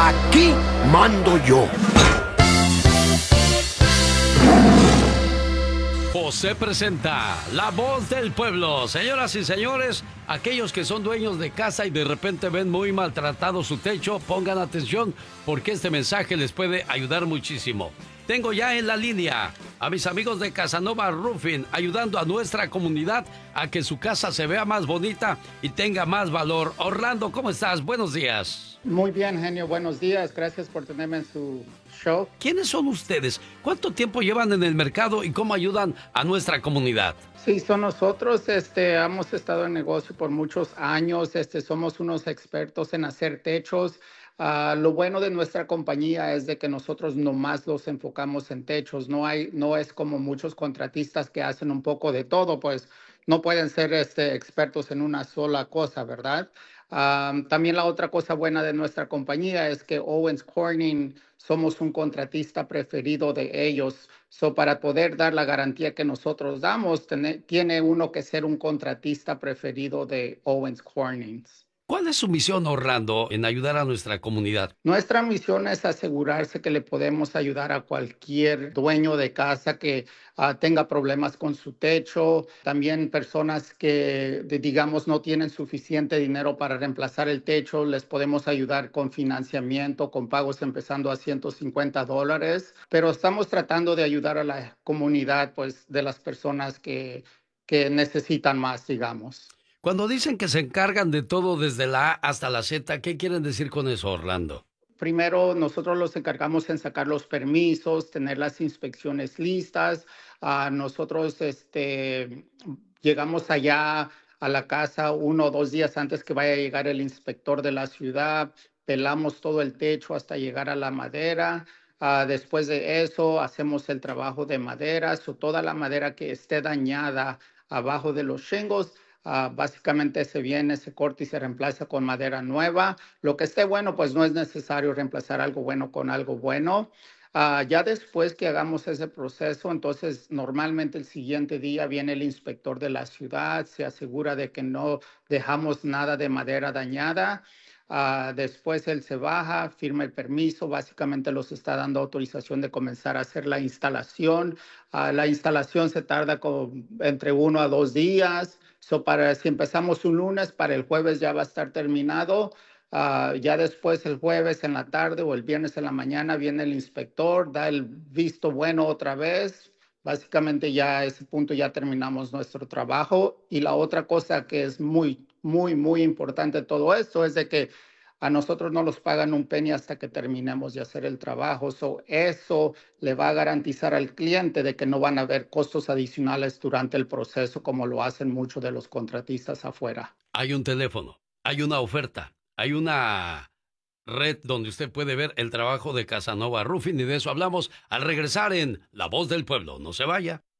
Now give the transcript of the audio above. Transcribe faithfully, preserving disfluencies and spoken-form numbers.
Aquí mando yo. José presenta La Voz del Pueblo. Señoras y señores, aquellos que son dueños de casa y de repente ven muy maltratado su techo, pongan atención porque este mensaje les puede ayudar muchísimo. Tengo ya en la línea a mis amigos de Casanova Roofing, ayudando a nuestra comunidad a que su casa se vea más bonita y tenga más valor. Orlando, ¿cómo estás? Buenos días. Muy bien, genio. Buenos días. Gracias por tenerme en su show. ¿Quiénes son ustedes? ¿Cuánto tiempo llevan en el mercado y cómo ayudan a nuestra comunidad? Sí, son nosotros. Este, hemos estado en negocio por muchos años. Este, somos unos expertos en hacer techos. Uh, lo bueno de nuestra compañía es de que nosotros nomás los enfocamos en techos. No hay, no es como muchos contratistas que hacen un poco de todo, pues no pueden ser este, expertos en una sola cosa, ¿verdad? Um, también la otra cosa buena de nuestra compañía es que Owens Corning somos un contratista preferido de ellos. So, para poder dar la garantía que nosotros damos, tiene, tiene uno que ser un contratista preferido de Owens Corning. ¿Cuál es su misión, Orlando, en ayudar a nuestra comunidad? Nuestra misión es asegurarse que le podemos ayudar a cualquier dueño de casa que uh, tenga problemas con su techo, también personas que, de, digamos, no tienen suficiente dinero para reemplazar el techo, les podemos ayudar con financiamiento, con pagos empezando a ciento cincuenta dólares, pero estamos tratando de ayudar a la comunidad, pues, de las personas que, que necesitan más, digamos. Cuando dicen que se encargan de todo desde la A hasta la Z, ¿qué quieren decir con eso, Orlando? Primero, nosotros los encargamos en sacar los permisos, tener las inspecciones listas. Uh, nosotros este, llegamos allá a la casa uno o dos días antes que vaya a llegar el inspector de la ciudad. Pelamos todo el techo hasta llegar a la madera. Uh, después de eso, hacemos el trabajo de madera. So, toda la madera que esté dañada abajo de los shingles, Uh, básicamente se viene, se corta y se reemplaza con madera nueva. Lo que esté bueno, pues no es necesario reemplazar algo bueno con algo bueno. Uh, ya después que hagamos ese proceso, entonces normalmente el siguiente día viene el inspector de la ciudad, se asegura de que no dejamos nada de madera dañada. Uh, después él se baja, firma el permiso, básicamente los está dando autorización de comenzar a hacer la instalación. Uh, la instalación se tarda con, entre uno a dos días. So, para, si empezamos un lunes, para el jueves ya va a estar terminado. Uh, ya después el jueves en la tarde o el viernes en la mañana viene el inspector, da el visto bueno otra vez. Básicamente ya a ese punto ya terminamos nuestro trabajo. Y la otra cosa que es muy, muy, muy importante de todo esto es de que a nosotros no nos pagan un penny hasta que terminemos de hacer el trabajo. So, eso le va a garantizar al cliente de que no van a haber costos adicionales durante el proceso como lo hacen muchos de los contratistas afuera. Hay un teléfono, hay una oferta, hay una red donde usted puede ver el trabajo de Casanova Roofing y de eso hablamos al regresar en La Voz del Pueblo. No se vaya.